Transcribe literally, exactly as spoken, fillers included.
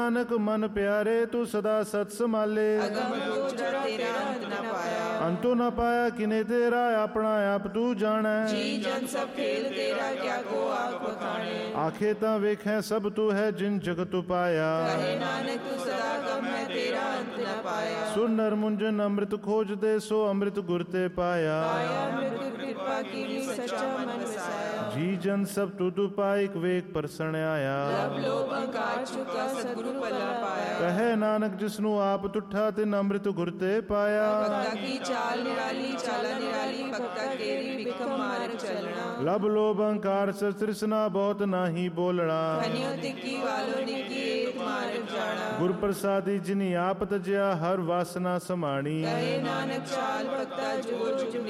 ਨਾਨਕ ਮਨ ਪਿਆਰੇ ਤੂੰ ਸਦਾ ਸਤ ਸੰਭਾਲੇ। ਅਗਮ ਗੋਚਰ ਤੇਰਾ ਅੰਤ ਨ ਪਾਇਆ। ਅੰਤੋ ਨ ਪਾਇਆ ਕਿਨੇ ਤੇਰਾ ਆਪਣਾ ਆਪ ਤੂੰ ਜਾਣੈ। ਜੀ ਜਨ ਸਭ ਖੇਲ ਤੇਰਾ ਕਿਆ ਕੋ ਆਖ ਬਖਾਣੇ। ਆਖੇ ਤਾਂ ਵੇਖੈ ਸਭ ਤੂੰ ਹੈ ਜਿਨ ਜਗਤ ਉਪਾਇਆ। ਕਹੇ ਨਾਨਕ ਤੂੰ ਸਦਾ ਗਮ ਹੈ ਤੇਰਾ ਅੰਤ ਨ ਪਾਇਆ। ਸੁਰ ਨਰ ਮੁੰਜਨ ਅੰਮ੍ਰਿਤ ਖੋਜਦੇ ਸੋ ਅੰਮ੍ਰਿਤ ਗੁਰ ਤੇ ਪਾਇਆ। ਪਾਇਆ ਅੰਮ੍ਰਿਤ ਕਿਰਪਾ ਕੀਨੀ ਸੱਚਾ ਮਨ ਵਸਾਇਆ। ਜੀ ਜਨ ਸਭ ਤੁਧੁ ਪਾਇਕ ਵੇਖ ਪਰਸਣ ਆਇਆ। ਲਬ ਲੋਭ ਅਹੰਕਾਰ ਚੁਕਾ ਸਤਿਗੁਰੂ ਭਲਾ ਪਾਇਆ। ਕਹੇ ਨਾਨਕ ਜਿਸਨੂੰ ਆਪ ਤੁਠਾ ਤਿਨ ਅੰਮ੍ਰਿਤ ਗੁਰ ਤੇ ਪਾਇਆ। ਭਗਤਾ ਕੀ ਚਾਲ ਨਿਰਾਲੀ ਚਾਲਾ ਨਿਰਾਲੀ ਭਗਤਾ ਕੇਰੀ ਬਿਕਮ ਮਾਰਗ ਚੱਲਣਾ। ਲਬ ਲੋਭ ਅਹੰਕਾਰ ਸਰ ਤ੍ਰਿਸ਼ਨਾ ਬਹੁਤ ਨਾਹੀ ਬੋਲਣਾ। ਖਨਿਓ ਤਿੱਕੀ ਵਾਲੋ ਨਿੱਕੀ ਏਕ ਮਾਰਗ ਜਾਣਾ। ਗੁਰ ਪ੍ਰਸਾਦੀ ਜਿਨੀ ਆਪ ਤਜਿਆ ਹਰ ਵਾਸਨਾ ਸਮਾਣੀ। ਕਹੇ ਨਾਨਕ ਚਾਲ ਭਗਤਾ ਜੋ ਜੋ